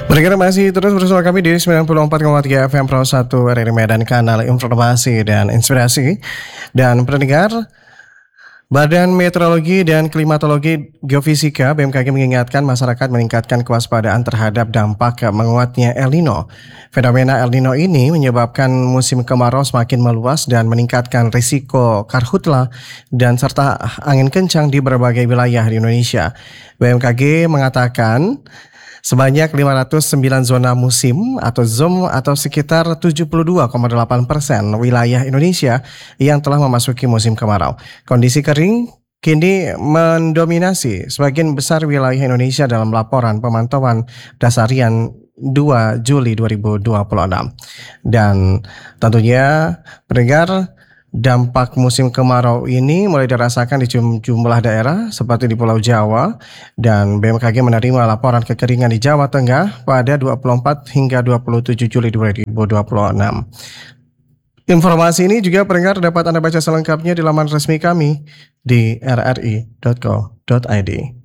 Pendengar masih terus bersama kami di 94,3 FM Pro 1 RRI Medan, kanal informasi dan inspirasi. Dan pendengar, Badan Meteorologi dan Klimatologi Geofisika BMKG mengingatkan masyarakat meningkatkan kewaspadaan terhadap dampak menguatnya El Nino. Fenomena El Nino ini menyebabkan musim kemarau semakin meluas dan meningkatkan risiko karhutla dan serta angin kencang di berbagai wilayah di Indonesia. BMKG mengatakan sebanyak 509 zona musim atau ZOM atau sekitar 72,8% wilayah Indonesia yang telah memasuki musim kemarau. Kondisi kering kini mendominasi sebagian besar wilayah Indonesia dalam laporan pemantauan dasarian 2 Juli 2026. Dan tentunya pendengar, dampak musim kemarau ini mulai dirasakan di sejumlah daerah seperti di Pulau Jawa, dan BMKG menerima laporan kekeringan di Jawa Tengah pada 24 hingga 27 Juli 2026. Informasi ini juga pendengar dapat Anda baca selengkapnya di laman resmi kami di rri.co.id.